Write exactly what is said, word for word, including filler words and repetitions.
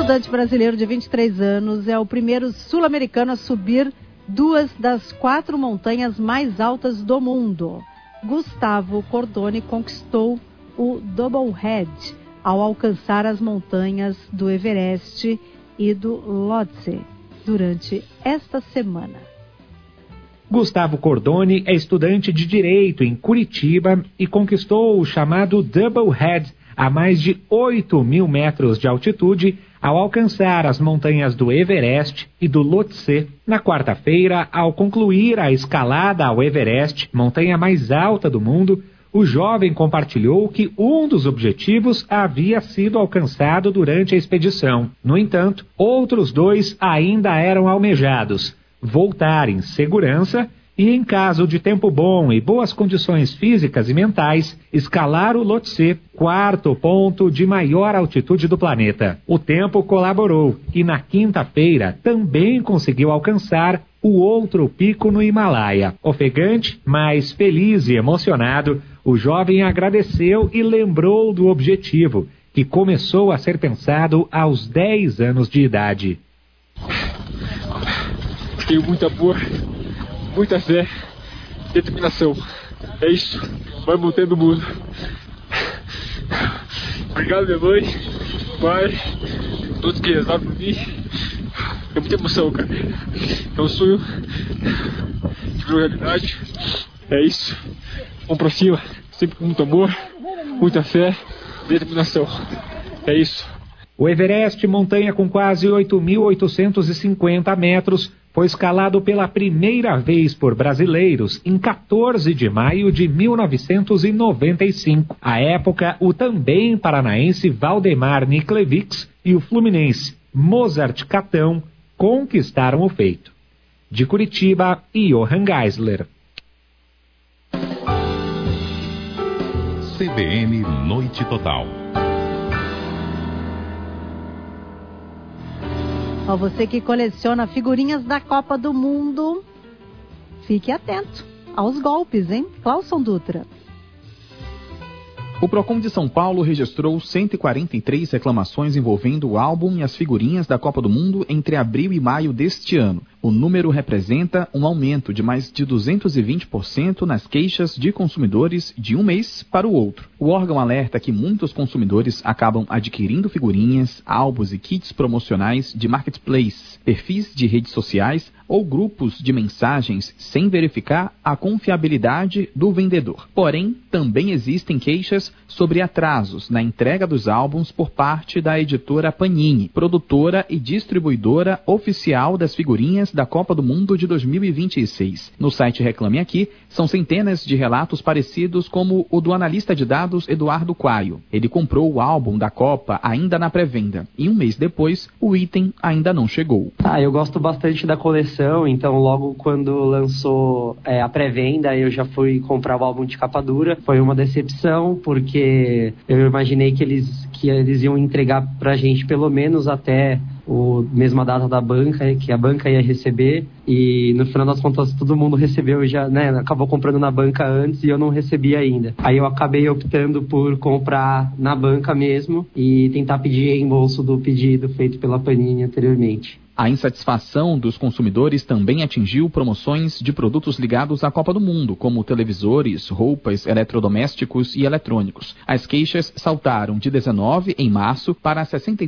estudante brasileiro de vinte e três anos é o primeiro sul-americano a subir duas das quatro montanhas mais altas do mundo. Gustavo Cordoni conquistou o Double Head ao alcançar as montanhas do Everest e do Lhotse durante esta semana. Gustavo Cordoni é estudante de Direito em Curitiba e conquistou o chamado Double Head a mais de oito mil metros de altitude ao alcançar as montanhas do Everest e do Lhotse na quarta-feira. Ao concluir a escalada ao Everest, montanha mais alta do mundo, o jovem compartilhou que um dos objetivos havia sido alcançado durante a expedição. No entanto, outros dois ainda eram almejados: voltar em segurança e, em caso de tempo bom e boas condições físicas e mentais, escalar o Lhotse, quarto ponto de maior altitude do planeta. O tempo colaborou e na quinta-feira também conseguiu alcançar o outro pico no Himalaia. Ofegante, mas feliz e emocionado, o jovem agradeceu e lembrou do objetivo, que começou a ser pensado aos dez anos de idade. Tenho muita boa, muita fé, determinação. É isso. Vai mantendo o mundo. Obrigado, minha mãe, pai, todos que rezaram por mim. É muita emoção, cara. É um sonho que virou realidade. É isso. Vamos pra cima. Sempre com muito amor, muita fé, determinação. É isso. O Everest, montanha com quase oito mil oitocentos e cinquenta metros, foi escalado pela primeira vez por brasileiros em quatorze de maio de mil novecentos e noventa e cinco. À época, o também paranaense Valdemar Niklevics e o fluminense Mozart Catão conquistaram o feito. De Curitiba, Johan Geisler. C B N Noite Total. Ó, você que coleciona figurinhas da Copa do Mundo, fique atento aos golpes, hein? Clauson Dutra. O Procon de São Paulo registrou cento e quarenta e três reclamações envolvendo o álbum e as figurinhas da Copa do Mundo entre abril e maio deste ano. O número representa um aumento de mais de duzentos e vinte por cento nas queixas de consumidores de um mês para o outro. O órgão alerta que muitos consumidores acabam adquirindo figurinhas, álbuns e kits promocionais de marketplace, perfis de redes sociais ou grupos de mensagens sem verificar a confiabilidade do vendedor. Porém, também existem queixas sobre atrasos na entrega dos álbuns por parte da editora Panini, produtora e distribuidora oficial das figurinhas da Copa do Mundo de dois mil e vinte e seis. No site Reclame Aqui, são centenas de relatos parecidos como o do analista de dados Eduardo Quaio. Ele comprou o álbum da Copa ainda na pré-venda e um mês depois o item ainda não chegou. Ah, eu gosto bastante da coleção, então logo quando lançou é, a pré-venda eu já fui comprar o álbum de capa dura. Foi uma decepção porque eu imaginei que eles, que eles iam entregar pra gente pelo menos até o mesma data da banca, que a banca ia receber, e no final das contas todo mundo recebeu já, né, acabou comprando na banca antes e eu não recebi ainda. Aí eu acabei optando por comprar na banca mesmo e tentar pedir reembolso do pedido feito pela Panini anteriormente. A insatisfação dos consumidores também atingiu promoções de produtos ligados à Copa do Mundo, como televisores, roupas, eletrodomésticos e eletrônicos. As queixas saltaram de dezenove em março para sessenta e